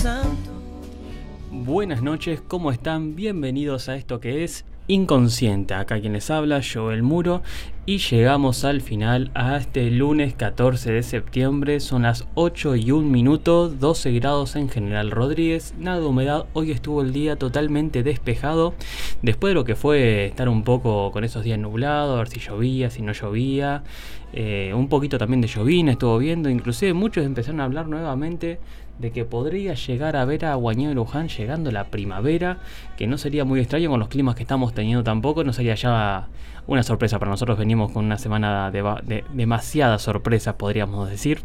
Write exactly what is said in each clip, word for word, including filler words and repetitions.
Santo. Buenas noches, ¿cómo están? Bienvenidos a esto que es Inconsciente. Acá quien les habla, Joel Muro. Y llegamos al final a este lunes catorce de septiembre. Son las ocho y un minuto, doce grados en General Rodríguez. Nada de humedad, hoy estuvo el día totalmente despejado. Después de lo que fue estar un poco con esos días nublados, a ver si llovía, si no llovía. Eh, un poquito también de llovina estuvo viendo. Inclusive muchos empezaron a hablar nuevamente de que podría llegar a ver a Huañao y Luján llegando la primavera, que no sería muy extraño con los climas que estamos teniendo tampoco, no sería ya una sorpresa para nosotros. Venimos con una semana de, de demasiadas sorpresas, podríamos decir.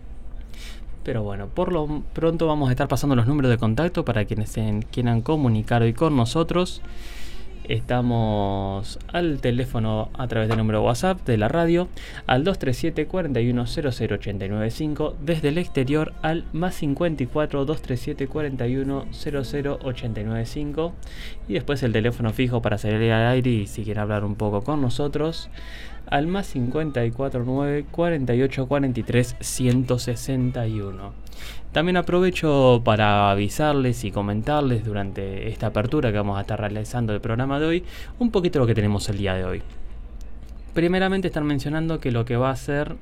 Pero bueno, por lo pronto vamos a estar pasando los números de contacto para quienes se quieran comunicar hoy con nosotros. Estamos al teléfono a través del número WhatsApp de la radio al dos tres siete, cuatro uno cero cero ocho nueve cinco, desde el exterior al más cincuenta y cuatro, dos tres siete, cuatro uno cero cero ocho nueve cinco, y después el teléfono fijo para salir al aire y si quiere hablar un poco con nosotros al más cincuenta y cuatro nueve, cuarenta y ocho, cuarenta y tres, ciento sesenta y uno. También aprovecho para avisarles y comentarles durante esta apertura que vamos a estar realizando del programa de hoy un poquito lo que tenemos el día de hoy. Primeramente están mencionando que lo que va a ser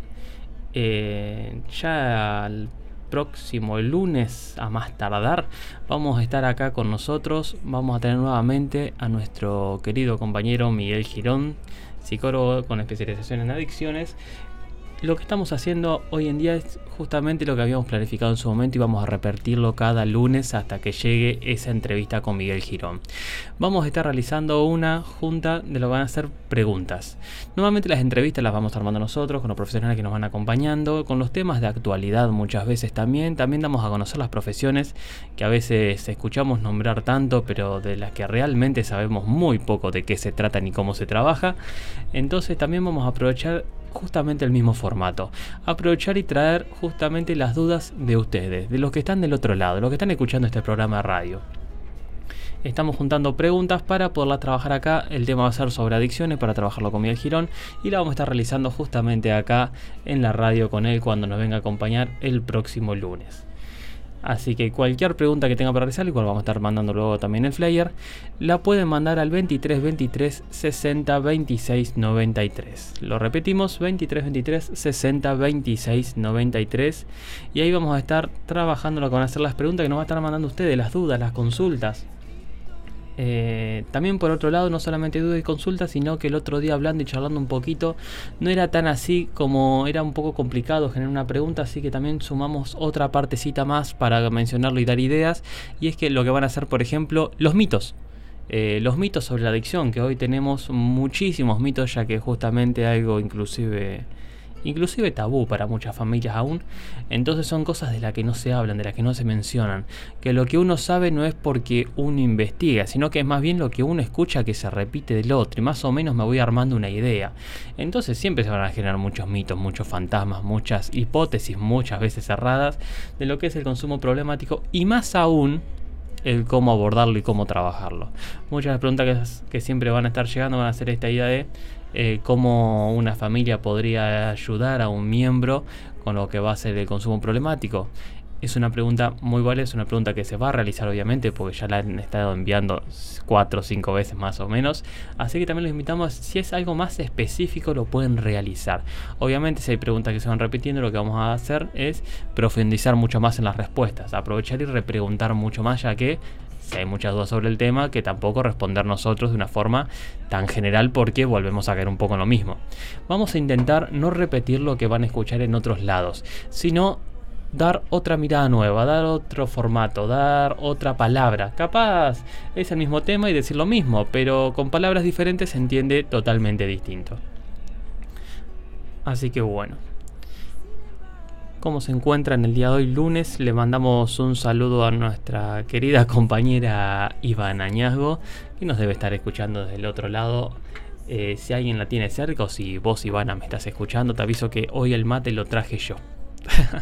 eh, ya el próximo lunes a más tardar vamos a estar acá con nosotros. Vamos a tener nuevamente a nuestro querido compañero Miguel Girón, psicólogo con especialización en adicciones. Lo que estamos haciendo hoy en día es justamente lo que habíamos planificado en su momento y vamos a repetirlo cada lunes hasta que llegue esa entrevista con Miguel Girón. Vamos a estar realizando una junta de lo que van a ser preguntas. Normalmente las entrevistas las vamos armando nosotros con los profesionales que nos van acompañando, con los temas de actualidad muchas veces también. También damos a conocer las profesiones que a veces escuchamos nombrar tanto, pero de las que realmente sabemos muy poco de qué se trata ni cómo se trabaja. Entonces también vamos a aprovechar justamente el mismo formato, aprovechar y traer justamente las dudas de ustedes, de los que están del otro lado, de los que están escuchando este programa de radio. Estamos juntando preguntas para poderlas trabajar acá. El tema va a ser sobre adicciones, para trabajarlo con Miguel Girón, y la vamos a estar realizando justamente acá en la radio con él cuando nos venga a acompañar el próximo lunes. Así que cualquier pregunta que tenga para realizar, igual vamos a estar mandando luego también el flyer, la pueden mandar al veintitrés veintitrés sesenta veintiséis noventa y tres. Lo repetimos, veintitrés veintitrés sesenta veintiséis noventa y tres, y ahí vamos a estar trabajando lo que van a ser las preguntas que nos van a estar mandando ustedes, las dudas, las consultas. Eh, también por otro lado, no solamente dudas y consultas, sino que el otro día hablando y charlando un poquito, no era tan así, como era un poco complicado generar una pregunta, así que también sumamos otra partecita más para mencionarlo y dar ideas, y es que lo que van a hacer, por ejemplo, los mitos. Eh, los mitos sobre la adicción, que hoy tenemos muchísimos mitos, ya que justamente algo inclusive... inclusive tabú para muchas familias aún. Entonces son cosas de las que no se hablan, de las que no se mencionan, que lo que uno sabe no es porque uno investiga, sino que es más bien lo que uno escucha que se repite del otro, y más o menos me voy armando una idea. Entonces siempre se van a generar muchos mitos, muchos fantasmas, muchas hipótesis muchas veces cerradas de lo que es el consumo problemático, y más aún el cómo abordarlo y cómo trabajarlo. Muchas de las preguntas que, que siempre van a estar llegando van a ser esta idea de Eh, cómo una familia podría ayudar a un miembro con lo que va a ser el consumo problemático. Es una pregunta muy válida, es una pregunta que se va a realizar obviamente porque ya la han estado enviando cuatro o cinco veces más o menos, así que también los invitamos, si es algo más específico lo pueden realizar. Obviamente si hay preguntas que se van repitiendo, lo que vamos a hacer es profundizar mucho más en las respuestas, aprovechar y repreguntar mucho más, ya que si hay muchas dudas sobre el tema, que tampoco responder nosotros de una forma tan general porque volvemos a caer un poco en lo mismo. Vamos a intentar no repetir lo que van a escuchar en otros lados, sino dar otra mirada nueva, dar otro formato, dar otra palabra. Capaz es el mismo tema y decir lo mismo, pero con palabras diferentes se entiende totalmente distinto. Así que bueno. ¿Cómo se encuentra en el día de hoy, lunes? Le mandamos un saludo a nuestra querida compañera Ivana Añazgo, que nos debe estar escuchando desde el otro lado. Eh, si alguien la tiene cerca o si vos, Ivana, me estás escuchando, te aviso que hoy el mate lo traje yo.